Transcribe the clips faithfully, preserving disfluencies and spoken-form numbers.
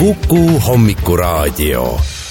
Kuku Hommikuraadio.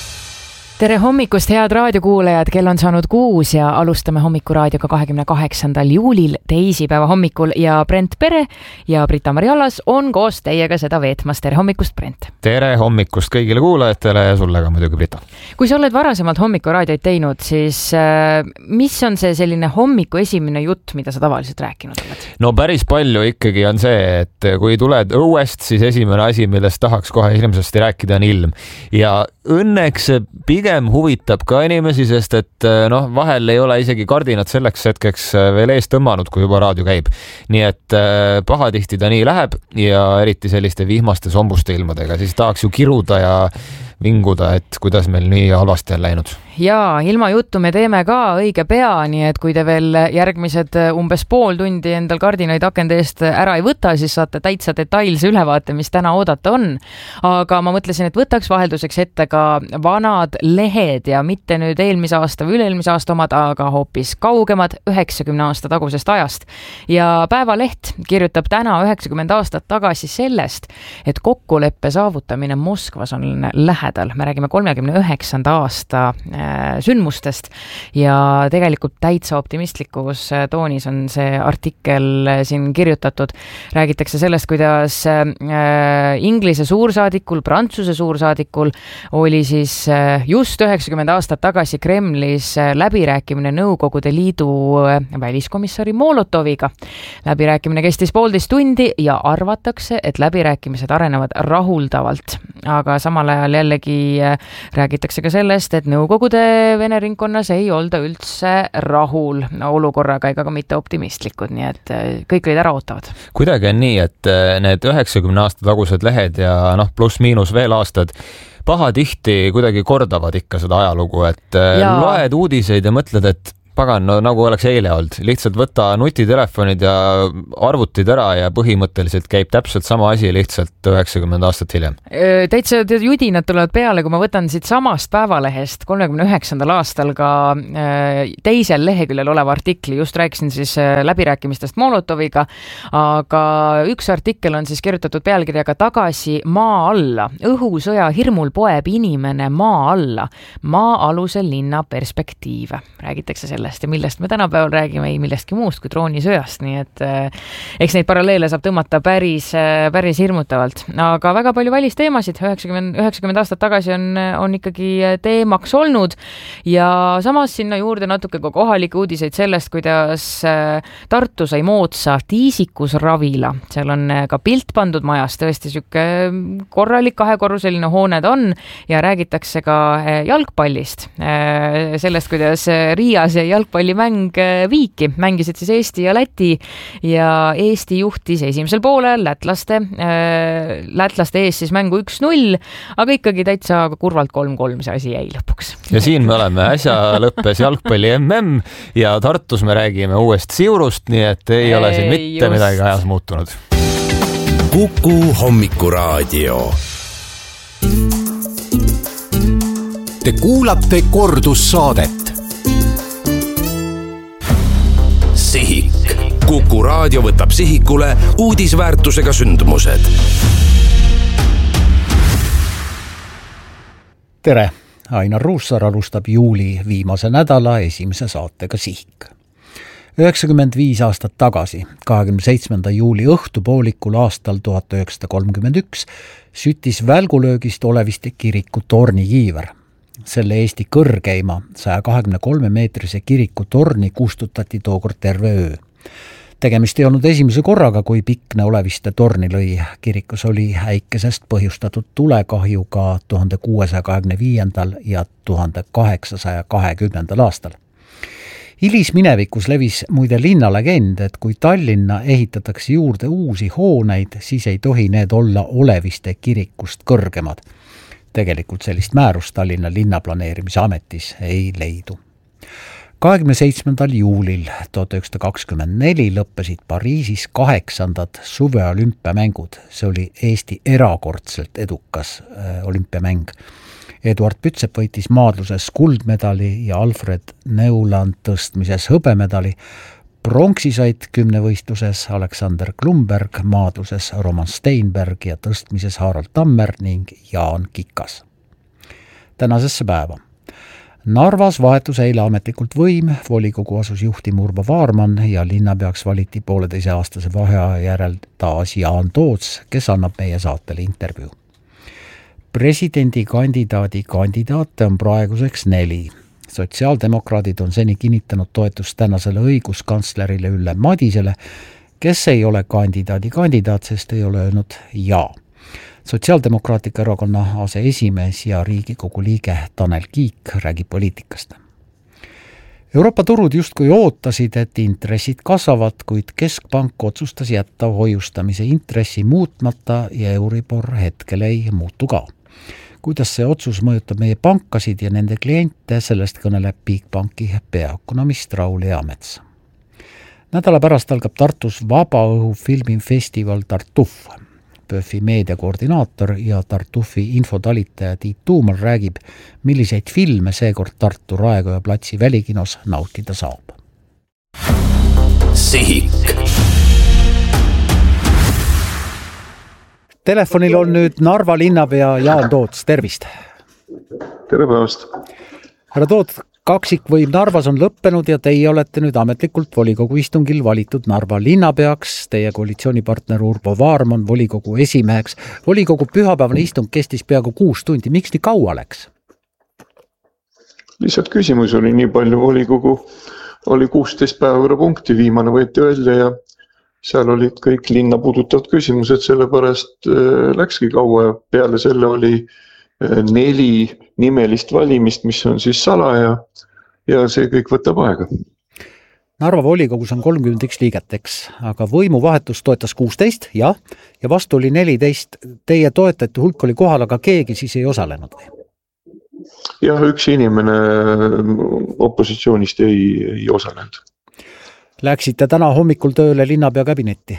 Tere hommikust, head raadiokuulajad, kell on saanud kuus ja alustame Hommikuraadioga kahekümne kaheksandal juulil teisipäeva hommikul ja Brent Pere ja Brita-Mari Allas on koos teiega seda veetmas. Tere hommikust, Brent! Tere hommikust kõigile kuulajatele ja sulle ka muidugi, Brita! Kui sa oled varasemalt Hommikuraadioid teinud, siis äh, mis on see selline hommiku esimene jutt, mida sa tavaliselt rääkinud oled? No päris palju ikkagi on see, et kui tuled õuest, siis esimene asi, millest tahaks kohe hirmsasti rääkida, on ilm. Ja õnneks pigem huvitab ka inimesi, sest et noh, vahel ei ole isegi kardinad selleks hetkeks veel ees tõmmanud, kui juba raadio käib. Nii et pahatihti ta nii läheb ja eriti selliste vihmaste sombuste ilmadega, siis tahaks ju kiruda ja vinguda, et kuidas meil nii halvasti on läinud. Jaa, ilma juttu me teeme ka õige pea, nii et kui te veel järgmised umbes pool tundi endal kardinaid akende eest ära ei võta, siis saate täitsa detailse ülevaate, mis täna oodata on. Aga ma mõtlesin, et võtaks vahelduseks ette ka vanad lehed ja mitte nüüd eelmise aasta või üle-eelmise aasta omad, aga hoopis kaugemad üheksakümne aasta tagusest ajast. Ja Päevaleht kirjutab täna üheksakümmend aastat tagasi sellest, et kokkuleppe saavutamine Moskvas on lähedal. Me räägime kolmekümne üheksanda aasta sündmustest ja tegelikult täitsa optimistlikus toonis on see artikkel siin kirjutatud. Räägitakse sellest, kuidas Inglise suursaadikul, Prantsuse suursaadikul oli siis just üheksakümmend aastat tagasi Kremlis läbirääkimine Nõukogude Liidu väliskomissari Molotoviga. Läbirääkimine kestis poolteist tundi ja arvatakse, et läbirääkimised arenevad rahuldavalt. Aga samal ajal jällegi räägitakse ka sellest, et Nõukogude Vene ringkonnas ei olda üldse rahul olukorraga ega ka mitte optimistlikud, nii et kõik olid ära ootavad. Kuidagi on nii, et need üheksakümne aasta tagused lehed ja noh, pluss miinus veel aastad pahatihti kuidagi kordavad ikka seda ajalugu, et ja loed uudiseid ja mõtled, et pagan, no nagu oleks eile olnud. Lihtsalt võta nutitelefonid ja arvutid ära ja põhimõtteliselt käib täpselt sama asi lihtsalt üheksakümmend aastat hiljem. Täitsa judinad tulevad peale, kui ma võtan siit samast Päevalehest kolmekümne üheksandal aastal ka teisel leheküljel oleva artikli. Just rääkisin siis läbirääkimistest Molotoviga, aga üks artikkel on siis kirjutatud pealkirjaga Tagasi maa alla. Õhusõja hirmul poeb inimene maa alla. Maa alusel linna perspektiive. Räägitakse selle ja millest me tänapäeval räägime, ei millestki muust kui troonisõjast, nii et eh, eks neid paralleele saab tõmmata päris, päris hirmutavalt. Aga väga palju välisteemasid üheksakümmend, üheksakümmend aastat tagasi on, on ikkagi teemaks olnud ja samas sinna juurde natuke ka kohalikke uudiseid sellest, kuidas Tartu sai moodsa tiisikusravila. Seal on ka pilt pandud majas, tõesti süke korralik kahekorruseline hooned on ja räägitakse ka jalgpallist. Sellest, kuidas Riias ja jalgpallimäng viiki. Mängisid siis Eesti ja Läti ja Eesti juhtis esimesel poolel lätlaste, äh, lätlaste ees siis mängu üks null, aga ikkagi täitsa kurvalt kolm kolm see asi jäi lõpuks. Ja siin me oleme, äsja lõppes jalgpalli M M ja Tartus me räägime uuest Siurust, nii et ei ole siin mitte Just. midagi ajas muutunud. Kuku Hommikuraadio. Te kuulate kordussaadet. Sihik. Kuku raadio võtab sihikule uudisväärtusega sündmused. Tere! Ainar Ruussaar alustab juuli viimase nädala esimese saatega Sihik. üheksakümmend viis aastat tagasi, kahekümne seitsmenda juuli õhtupoolikul aastal tuhat üheksasada kolmkümmend üks süttis välgulöögist Oleviste kiriku tornikiiver. Selle Eesti kõrgeima saja kahekümne kolme meetrise kiriku torni kustutati tookord terve öö. Tegemist ei olnud esimese korraga, kui pikne Oleviste torni lõi. Kirikus oli äikesest põhjustatud tulekahjuga tuhande kuuesaja kahekümne viiendal ja tuhande kaheksasaja kahekümnendal aastal. Hilis minevikus levis muide linnalegend, et kui Tallinna ehitatakse juurde uusi hooneid, siis ei tohi need olla Oleviste kirikust kõrgemad. Tegelikult sellist määrust Tallinna linnaplaneerimise ametis ei leidu. kahekümne seitsmendal juulil tuhat üheksasada kakskümmend neli lõppesid Pariisis kaheksandad suveolümpiamängud. See oli Eesti erakordselt edukas äh, olümpiamäng. Eduard Pütsep võitis maadluses kuldmedali ja Alfred Neuland tõstmises hõbemedali. Pronksi said kümnevõistluses Aleksander Klumberg, maadluses Roman Steinberg ja tõstmises Harald Tammer ning Jaan Kikas. Tänasesse päeva. Narvas vahetus eile ametlikult võim, volikogu asus juhtima Urbo Vaarman ja linnapeaks valiti pooleteise aastase vaheaja järel taas Jaan Toots, kes annab meie saatele intervjuu. Presidendi kandidaadi kandidaate on praeguseks neli. Sotsiaaldemokraadid on seni kinnitanud toetust tänasele õiguskantslerile Ülle Madisele, kes ei ole kandidaadi kandidaat, sest ei ole öelnud jaa. Sotsiaaldemokraatliku erakonna aseesimees ja Riigikogu liige Tanel Kiik räägib poliitikast. Euroopa turud justkui ootasid, et intressid kasvavad, kuid Keskpank otsustas jätta hoiustamise intressi muutmata ja Euribor hetkel ei muutu ka. Kuidas see otsus mõjutab meie pankasid ja nende kliente, sellest kõneleb Bigbanki peaökonomist Raul Eamets. Nädala pärast algab Tartus vabaõhu filmifestival Tartuf. Pööfi meediakoordinaator ja Tartufi infotalitaja Tiit Tuumal räägib, milliseid filme seekord Tartu Raekoja platsi välikinos nautida saab. Sihik. Telefonil on nüüd Narva linnapea Jaan Toots, tervist! Tere päevast! Härra Toots, kaksikvõim Narvas on lõppenud ja teie olete nüüd ametlikult volikogu istungil valitud Narva linnapeaks, teie koalitsioonipartner Urbo Vaarman volikogu esimeheks. Volikogu pühapäevane istung kestis peaaegu kuus tundi. Miks nii kaua läks? Lihtsalt küsimus oli nii palju, volikogu oli kuusteist päevakorrapunkti, viimane võeti välja ja seal olid kõik linna puudutavad küsimused, sellepärast läkski kaua ja peale selle oli neli nimelist valimist, mis on siis salaja ja see kõik võtab aega. Narva volikogus on kolmkümmend üks liiget, eks, aga võimuvahetus toetas kuusteist, jah, ja vastu oli neliteist. Teie toetajate hulk oli kohal, aga keegi siis ei osalenud või? Jah, üks inimene opositsioonist ei, ei osalenud. Läksite täna hommikul tööle linnapea kabinetti?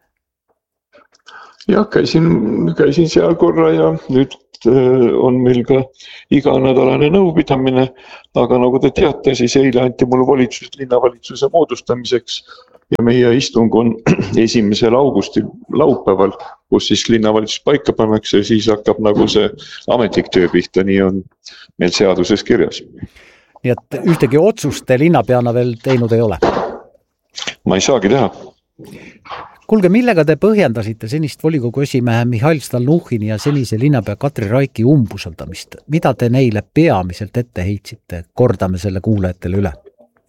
Jah, käisin, käisin seal korra ja nüüd on meil ka iganädalane nõupidamine, aga nagu te teate, siis eile anti mul valitsus linnavalitsuse moodustamiseks ja meie istung on esimesel augustil laupäeval, kus siis linnavalitsus paika pannakse ja siis hakkab nagu see ametlik töö pihta, nii on meil seaduses kirjas. Nii et ühtegi otsust te linnapeana veel teinud ei ole? Ma ei saagi teha. Kuulge, millega te põhjendasite senist volikogu esimehe Mihhail Stalnuhhini ja senise linnapea Katri Raiki umbusaldamist? Mida te neile peamiselt ette heitsite? Kordame selle kuulajatele üle.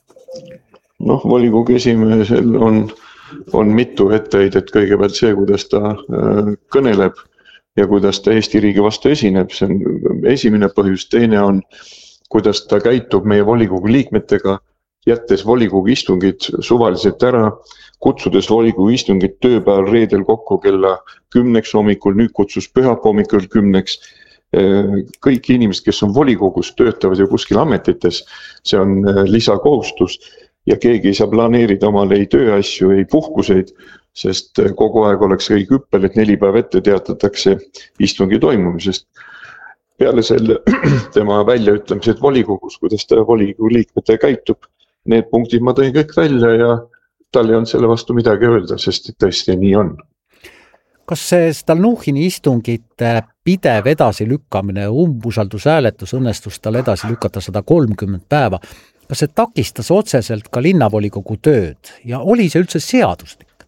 Noh, volikogu esimehel on, on mitu etteheidet, kõigepealt see, kuidas ta äh, kõneleb ja kuidas ta Eesti riigi vastu esineb. See on esimene põhjus. Teine on, kuidas ta käitub meie volikogu liikmetega, jättes volikogu istungid suvaliselt ära, kutsudes volikogu istungid tööpäeval reedel kokku kella kümneks hommikul, nüüd kutsus pühap hommikul kümneks. Kõik inimesed, kes on volikogus, töötavad ju kuskil ametites, see on lisakohustus ja keegi ei saa planeerida omale ei tööasju, ei puhkuseid, sest kogu aeg oleks kõik hüppel, et neli päev ette teatatakse istungi toimumisest. Peale selle tema väljaütlemised volikogus, kuidas ta volikogu liikmete käitub, need punktid ma tõin kõik välja ja tal ei on selle vastu midagi öelda, sest tõesti nii on. Kas see Stalnuhhini istungite pidev edasi lükkamine, umbusaldushääletus õnnestus tal edasi lükata sada kolmkümmend päeva, kas see takistas otseselt ka linnavolikogu tööd ja oli see üldse seaduslik?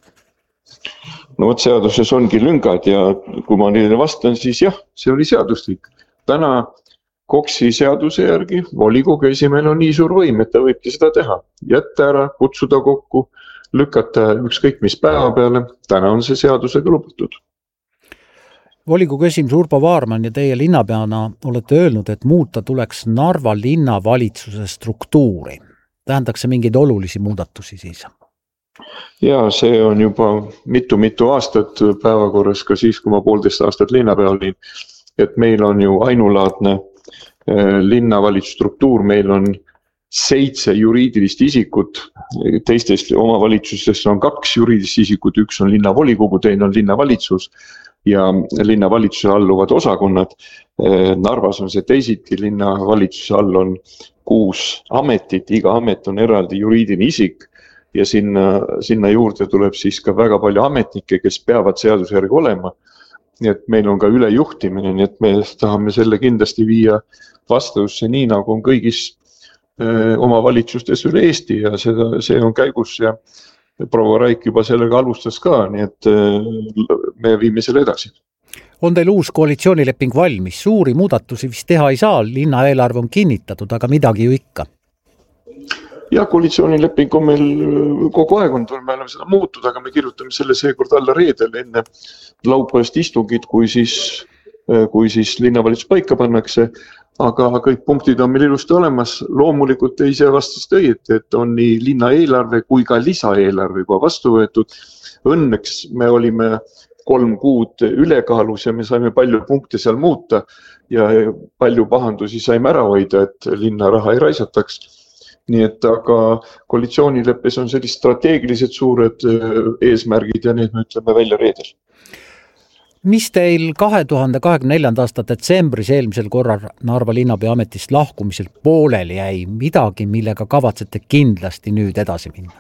No võt seaduses ongi lüngad ja kui ma neile vastan, siis jah, see oli seaduslik. Täna Koksi seaduse järgi volikogu esimehel on nii suur võim, et ta võibki seda teha. Jätta ära, kutsuda kokku, lükata ükskõik mis päeva peale. Täna on see seadusega lubatud. Volikogu esimees Urbo Vaarman ja teie linnapeana olete öelnud, et muuta tuleks Narva linnavalitsuse struktuuri. Tähendaks see mingeid olulisi muudatusi siis? Ja see on juba mitu-mitu aastat päevakorras, ka siis, kui ma poolteist aastat linnapea olin, et meil on ju ainulaadne linnavalitsusstruktuur, meil on seitse juriidilist isikut, teistest omavalitsusest on kaks juriidilist isikut, üks on linnavolikogu, teine on linnavalitsus ja linnavalitsuse alluvad osakonnad. Narvas on see teisiti, linnavalitsuse all on kuus ametit, iga amet on eraldi juriidiline isik ja sinna, sinna juurde tuleb siis ka väga palju ametnikke, kes peavad seaduse järgi olema. Nii et meil on ka ülejuhtimine, nii et me tahame selle kindlasti viia vastavusse nii, nagu on kõigis öö, oma valitsustes üle Eesti ja seda, see on käigus ja proua Raik juba sellega alustas ka, nii et öö, me viime selle edasi. On teil uus koalitsioonileping valmis? Suuri muudatusi vist teha ei saa, linna eelarve on kinnitatud, aga midagi ju ikka. Ja koalitsioonileping on meil kogu aeg on, me oleme seda muutud, aga me kirjutame selle seekord alla reedel enne laupäevast istungit, kui siis, kui siis linnavalitsus paika pannakse. Aga kõik punktid on meil ilusti olemas. Loomulikult te ise vastasite õieti, et on nii linna eelarve kui ka lisaeelarve juba vastu võetud. Õnneks me olime kolm kuud ülekaalus ja me saime palju punkte seal muuta ja palju pahandusi saime ära hoida, et linna raha ei raisataks. Nii et aga koalitsioonileppes on sellised strateegilised suured eesmärgid ja need me ütleme välja reedel. Mis teil kahe tuhande kahekümne neljanda aasta detsembris eelmisel korral Narva linnapea ametist lahkumisel pooleli jäi? Midagi, millega kavatsete kindlasti nüüd edasi minna?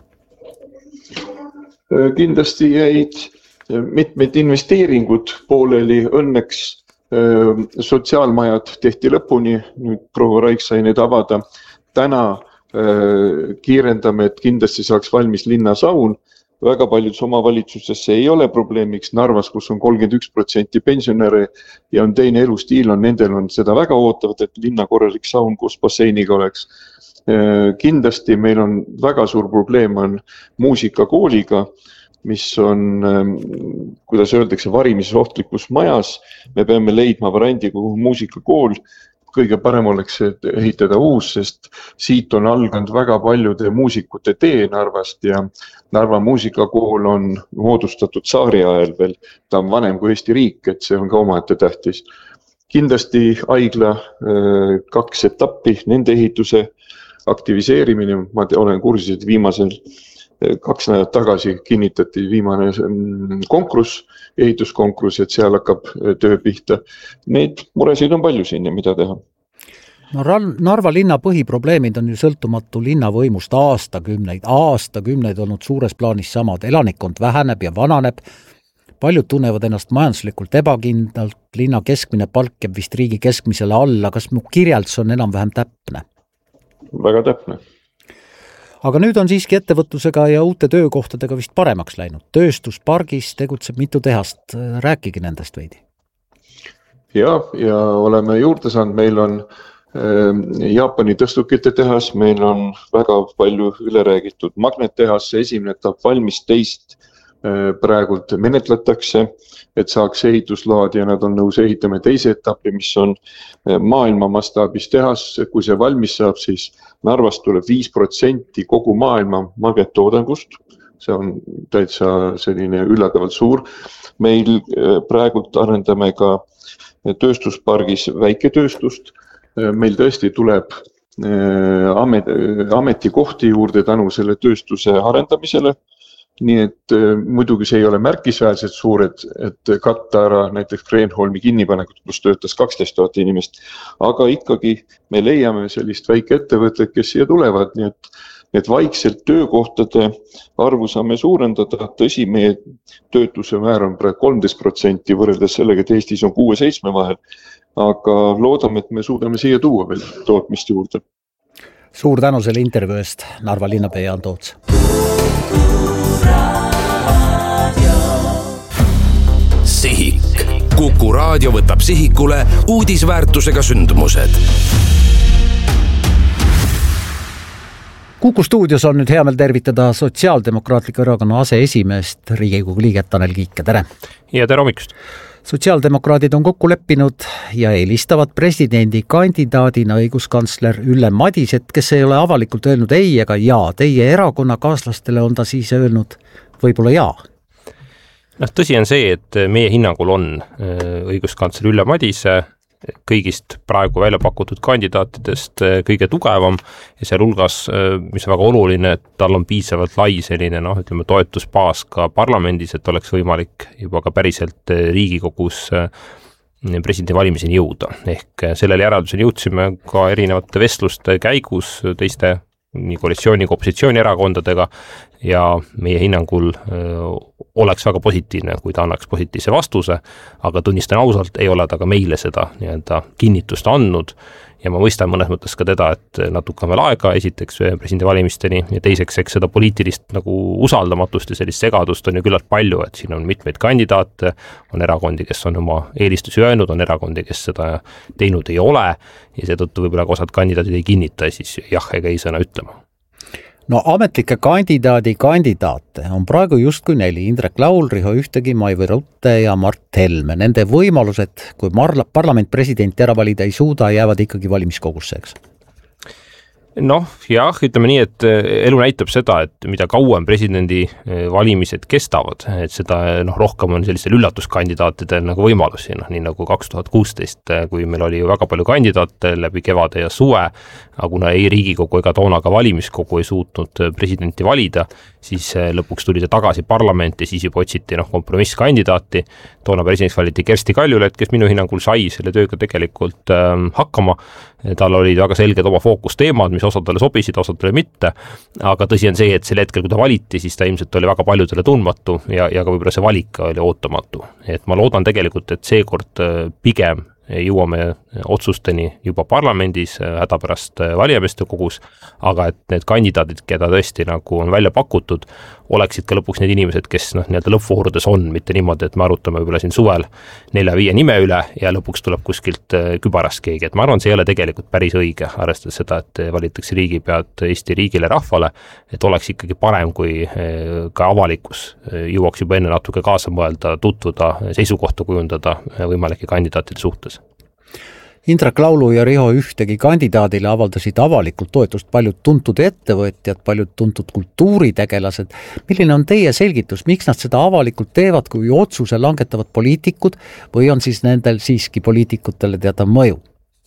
Kindlasti jäid mitmed investeeringud pooleli. Õnneks sotsiaalmajad tehti lõpuni, nüüd proua Raik sai need avada. Täna kiirendame, et kindlasti saaks valmis linnasaun. Väga paljudes omavalitsustes see ei ole probleemiks. Narvas, kus on kolmkümmend üks protsenti pensionäre ja on teine elustiil, on nendel on seda väga ootavad, et linna korralik saun koos basseiniga oleks. Kindlasti meil on väga suur probleem on muusikakooliga, mis on, kuidas öeldakse, varimises ohtlikus majas. Me peame leidma variandi, kuhu muusikakool. Kõige parem oleks ehitada uus, sest siit on alganud väga paljude muusikute tee Narvast ja Narva muusikakool on moodustatud saari ajal veel. Ta on vanem kui Eesti riik, et see on ka omaette tähtis. Kindlasti haigla kaks etappi, nende ehituse aktiviseerimine. Ma olen kursis, et viimasel kaks nädalat tagasi kinnitati viimane konkurss, ehituskonkurss, et seal hakkab töö pihta. Neid muresid on palju siin ja mida teha. No, Narva linna põhiprobleemid on ju sõltumatu linnavõimust aastakümneid, aastakümneid olnud suures plaanis samad. Elanikkond väheneb ja vananeb. Paljud tunnevad ennast majanduslikult ebakindlalt. Linna keskmine palk jääb vist riigi keskmisele alla. Kas mu kirjeldus on enam-vähem täpne? Väga täpne. Aga nüüd on siiski ettevõtlusega ja uute töökohtadega vist paremaks läinud. Tööstuspargis tegutseb mitu tehast. Rääkige nendest veidi. Ja, ja oleme juurde saanud. Meil on äh, Jaapani tõstukite tehas, meil on väga palju üle räägitud magnettehas, esimene etapp valmis, teist äh, praegult menetletakse, et saaks ehitusload ja nad on nõus ehitama teise etappi, mis on maailma mastaabis tehas. Kui see valmis saab, siis Narvast tuleb viis protsenti kogu maailma magnettoodangust. See on täitsa selline üllatavalt suur. Meil praegult arendame ka tööstuspargis väiketööstust. Meil tõesti tuleb amet, ametikohti juurde tänu selle tööstuse arendamisele. Nii et muidugi see ei ole märkisväärselt suur, et, et katta ära näiteks Kreenholmi kinnipanekut, kus töötas kaksteist tuhat inimest. Aga ikkagi me leiame sellist väike ettevõtet, kes siia tulevad, nii et, et vaikselt töökohtade arvu saame suurendada. Tõsi, meie töötuse määr on praegu kolmteist protsenti võrreldes sellega, et Eestis on kuue seitsme vahel. Aga loodame, et me suudame siia tuua veel tootmist juurde. Suur tänu selle intervjuu eest, Narva linnapea Jaan Toots. Sihik. Kuku raadio võtab sihikule uudisväärtusega sündmused. Kuku stuudios on nüüd hea meel tervitada Sotsiaaldemokraatliku erakonna aseesimeest Riigikogu liiget Tanel Kiike. Tere! Ja tere hommikust! Sotsiaaldemokraadid on kokku leppinud ja eelistavad presidendi kandidaadina õiguskantsler Ülle Madiset, kes ei ole avalikult öelnud ei ega jaa. Teie erakonnakaaslastele on ta siis öelnud võib-olla jaa. No, tõsi on see, et meie hinnangul on õiguskantsler Ülle Madise kõigist praegu välja pakutud kandidaatidest kõige tugevam ja seal hulgas, mis on väga oluline, et tal on piisavalt lai selline, noh, ütleme, toetusbaas ka parlamendis, et oleks võimalik juba ka päriselt Riigikogus presidendi valimiseni jõuda. Ehk sellele järelduseni jõudsime ka erinevate vestluste käigus teiste nii koalitsiooni kui opositsiooni erakondadega ja meie hinnangul öö, oleks väga positiivne, kui ta annaks positiivse vastuse, aga tunnistan ausalt, ei ole ta ka meile seda nii-öelda kinnitust andnud ja ma mõistan mõnes mõttes ka teda, et natuke on veel aega esiteks presidendi valimisteni ja teiseks, eks seda poliitilist nagu usaldamatust ja sellist segadust on ju küllalt palju, et siin on mitmeid kandidaate, on erakondi, kes on oma eelistusi öelnud, on erakondi, kes seda teinud ei ole ja seetõttu võib-olla ka osad kandidaadid ei kinnita ja siis jah ega ei sõna ütlema. No ametlikke kandidaadi kandidaate on praegu justkui neli, Indrek Laul, Riho Ühtegi, Maivi Rutte ja Mart Helme. Nende võimalused, kui marla, parlament presidenti ära valida ei suuda, jäävad ikkagi valimiskogusse, eks? Noh, jah, ütleme nii, et elu näitab seda, et mida kauem presidendi valimised kestavad, et seda noh, rohkem on sellistel üllatuskandidaatidel nagu võimalusi, noh, nii nagu kaks tuhat kuusteist, kui meil oli ju väga palju kandidaate läbi kevade ja suve, aga kuna ei Riigikogu ega toona ka valimiskogu ei suutnud presidenti valida, siis lõpuks tuli see tagasi parlament ja siis juba otsiti noh, kompromisskandidaati. Toona presidendiks valiti Kersti Kaljulaid, kes minu hinnangul sai selle tööga tegelikult ähm, hakkama. Tal olid väga selged oma fookusteemad, mis osadele sobisid, osadele mitte, aga tõsi on see, et sel hetkel, kui ta valiti, siis ta ilmselt oli väga paljudele tundmatu ja, ja ka võib-olla see valik oli ootamatu. Et ma loodan tegelikult, et seekord pigem jõuame otsusteni juba parlamendis hädapärast valijameeste kogus, aga et need kandidaadid, keda tõesti nagu on välja pakutud, oleksid ka lõpuks need inimesed, kes noh, nii-öelda lõppvoorudes on, mitte niimoodi, et me arutame võib-olla siin suvel nelja-viie nime üle ja lõpuks tuleb kuskilt kübarast keegi, et ma arvan, see ei ole tegelikult päris õige, arvestades seda, et valitakse riigipead Eesti riigile rahvale, et oleks ikkagi parem, kui ka avalikkus jõuaks juba enne natuke kaasa mõelda, tutvuda, seisukohta kujundada võimalike kandidaatide suhtes. Indrek Laulu ja Riho Ühtegi kandidaadile avaldasid avalikult toetust paljud tuntud ettevõtjad, paljud tuntud kultuuritegelased. Milline on teie selgitus, miks nad seda avalikult teevad, kui otsuse langetavad poliitikud või on siis nendel siiski poliitikutele teada mõju?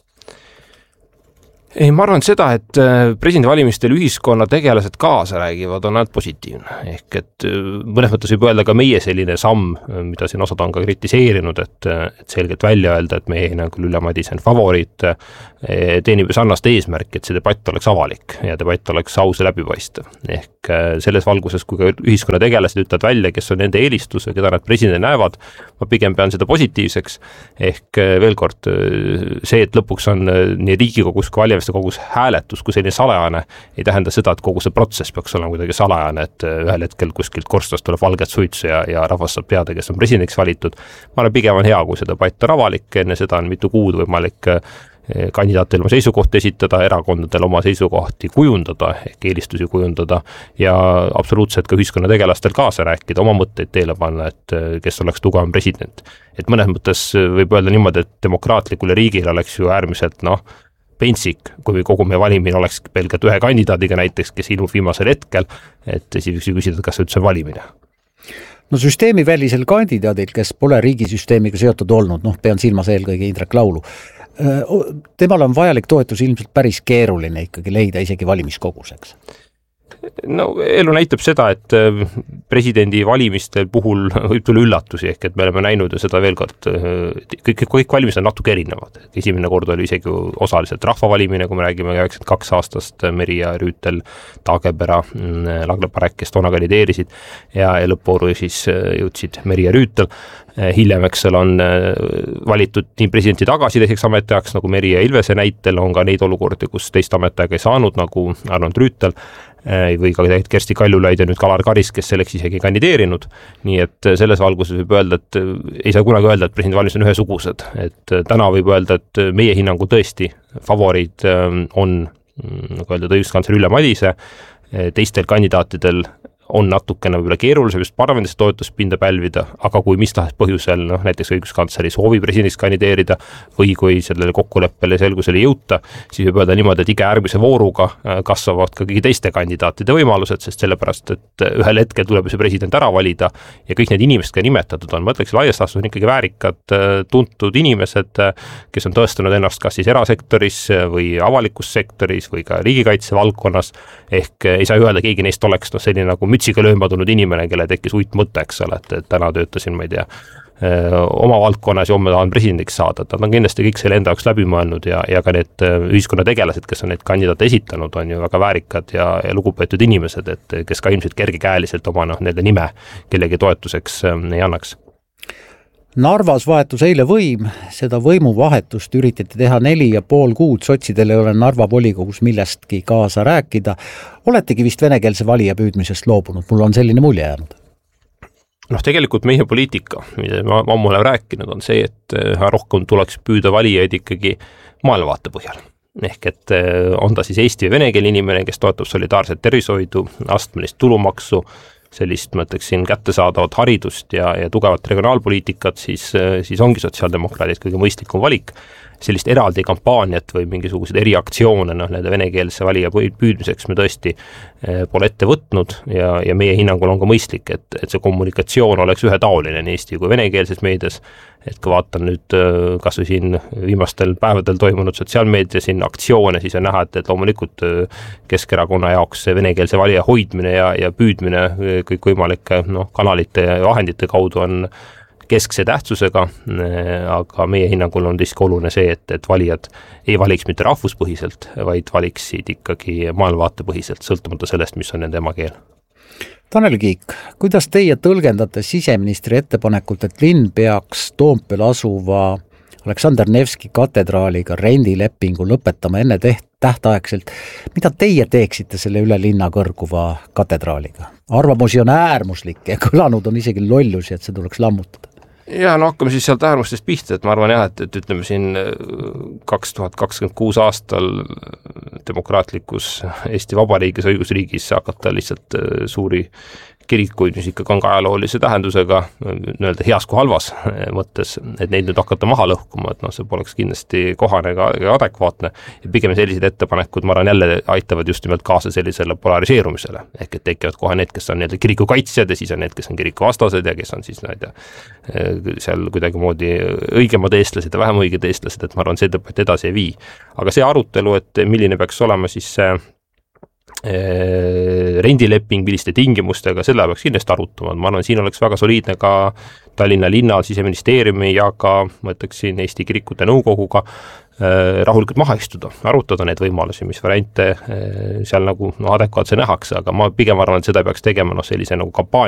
Ei, ma arvan seda, et presidendivalimistel ühiskonna tegelased kaasa räägivad, on ainult positiivne. Ehk et mõnes mõttes võib öelda ka meie selline samm, mida siin osad on ka kritiseerinud, et, et selgelt välja öelda, et meie hinnangul Ülle Madise on favoriit, teenib sarnast eesmärki, et see debatt oleks avalik ja debatt oleks aus ja läbipaistev. Ehk selles valguses, kui ka ühiskonna tegelased ütlevad välja, kes on nende eelistus ja keda nad presidendina näevad, ma pigem pean seda positiivseks. Ehk veel kord see, et lõpuks on nii Riigikogus kui valimiste kogus hääletus kui selline salajane, ei tähenda seda, et kogu see protsess peaks olema kuidagi salajane, et ühel hetkel kuskilt korstast tuleb valget suitsu ja, ja rahvas saab teada, kes on presidendiks valitud. Ma arvan, pigem on hea, kui see debatt on avalik, enne seda on mitu kuud võimalik kandidaatidel oma seisukohti esitada, erakondadel oma seisukohti kujundada, ehk eelistusi kujundada ja absoluutselt ka ühiskonna tegelastel kaasa rääkida, oma mõtteid teele panna, et kes oleks tugevam president. Et mõnes mõttes võib öelda niimoodi, et demokraatlikule riigile oleks ju äärmiselt noh, pentsik, kui kogu meie valimine oleks pelgalt ühe kandidaadiga näiteks, kes ilmub viimasel hetkel, et siis võiks ju küsida, kas see üldse on valimine. No süsteemi välisel kandidaadil, kes pole riigisüsteemiga seotud olnud, noh pean silmas eelkõige Indrek Laulu, temal on vajalik toetus ilmselt päris keeruline ikkagi leida isegi valimiskoguseks. No elu näitab seda, et presidendi valimistel puhul võib tulla üllatusi, ehk et me oleme näinud ju seda veel kord, kõik, kõik valimised on natuke erinevad. Esimene kord oli isegi osaliselt rahvavalimine, kui me räägime üheksakümmend kaks aastast Merja Rüütel, Taagepera, Lagle-Parek, kes toona kandideerisid ja, ja lõppvooru siis jõudsid Merja Rüütel. Hiljem, eks seal on valitud nii presidenti tagasi teiseks ametiajaks, nagu Meri ja Ilvese näitel, on ka neid olukordi, kus teist ametiaega ei saanud, nagu Arnold Rüütel või ka Kersti Kaljulaid ja nüüd Kalar Karis, kes selleks isegi kandideerinud. Nii et selles valguses võib öelda, et ei saa kunagi öelda, et presidendivalimised on ühesugused. Et täna võib öelda, et meie hinnangu tõesti favoriid on, nagu öelda, õiguskantsler Ülle Madise, teistel kandidaatidel on natukene võib-olla keerulisem just parlamendis toetuspinda pälvida, aga kui mis tahes põhjusel, noh, näiteks õiguskantsleri soovi presidendiks kandideerida või kui sellele kokkuleppele selgusele jõuta, siis võib öelda niimoodi, et iga järgmise vooruga kasvavad ka kõigi teiste kandidaatide võimalused, sest sellepärast, et ühel hetkel tuleb see president ära valida ja kõik need inimesed, kes nimetatud on, mõtleks laias laastus on ikkagi väärikad, tuntud inimesed, kes on tõestanud ennast kas siis erasektoris või avalikus sektoris või ka riigikaitse valdkonnas, ehk ei saa öelda, keegi neist oleks no, selline nagu mütsiga lööma tulnud inimene, kelle tekkis uit mõte, eks ole, et täna töötasin, ma ei tea, oma valdkonnas ja homme tahan presidendiks saada, et nad on kindlasti kõik selle enda jaoks läbi mõelnud ja, ja ka need ühiskonna tegelased, kes on neid kandidaate esitanud, on ju väga väärikad ja, ja lugupeetud inimesed, et kes ka ilmselt kergekäeliselt oma noh, nende nime kellegi toetuseks ei annaks. Narvas vahetus eile võim, seda võimuvahetust üritati teha neli ja pool kuud, sotsidel ei ole Narva volikogus millestki kaasa rääkida. Oletegi vist venekeelse valija püüdmisest loobunud, mul on selline mulje jäänud. Noh, tegelikult meie poliitika, mida ma ammu olen rääkinud, on see, et rohkem tuleks püüda valijaid ikkagi maailmavaate põhjal. Ehk et on ta siis eesti või venekeelne inimene, kes toetab solidaarset tervishoidu, astmelist tulumaksu, sellist, ma ütleksin, kättesaadavat haridust ja, ja tugevat regionaalpoliitikat, siis, siis ongi sotsiaaldemokraadid kõige mõistlikum valik. Sellist eraldi kampaaniat või mingisugused eriaktsioone noh, nende venekeelse valija püüdmiseks me tõesti pole ette võtnud ja, ja meie hinnangul on ka mõistlik, et, et see kommunikatsioon oleks ühetaoline nii eesti kui venekeelses meedias, et kui vaatan nüüd kas või siin viimastel päevadel toimunud sotsiaalmeedia siin aktsioone, siis on näha, et, et loomulikult Keskerakonna jaoks venekeelse valija hoidmine ja, ja püüdmine kõik võimalike noh, kanalite ja vahendite kaudu on keskse tähtsusega, aga meie hinnangul on siiski oluline see, et, et valijad ei valiks mitte rahvuspõhiselt, vaid valiksid ikkagi maailmavaatepõhiselt, sõltumata sellest, mis on nende emakeel. Tanel Kiik, kuidas teie tõlgendate siseministri ettepanekut, et linn peaks Toompeal asuva Aleksander Nevski katedraaliga rendilepingu lõpetama enne teht- tähtaegselt. Mida teie teeksite selle üle linna kõrguva katedraaliga? Arvamusi on äärmuslik ja kõlanud on isegi lollusi, et see tuleks lammutada. Ja no hakkame siis sealt äärmustest pihta, et ma arvan jah, et, et ütleme siin kaks tuhat kakskümmend kuus aastal demokraatlikus Eesti Vabariigis, õigusriigis hakata lihtsalt suuri kirikuid, mis ikkagi on ka ajaloolise tähendusega, nii-öelda heas kui halvas mõttes, et neid nüüd hakata maha lõhkuma, et noh, see poleks kindlasti kohane ega adekvaatne. Ja pigem sellised ettepanekud, ma arvan, jälle aitavad just nimelt kaasa sellisele polariseerumisele. Ehk et tekivad kohe need, kes on nii-öelda kiriku kaitsjad ja siis on need, kes on kiriku vastased ja kes on siis näide, seal kuidagi moodi õigemad eestlased ja vähem õiged eestlased, et ma arvan, see debatt edasi ei vii. Aga see arutelu, et milline peaks olema siis see rendileping, milliste tingimustega, selle peaks kindlasti arutama. Ma arvan, siin oleks väga soliidne ka Tallinna linna, siseministeeriumi ja ka, ma ütleksin, Eesti kirikute nõukoguga rahulikult maha istuda, arutada need võimalusi, mis variante seal nagu no, adekvaatse nähakse, aga ma pigem arvan, et seda peaks tegema no, sellise nagu kampaania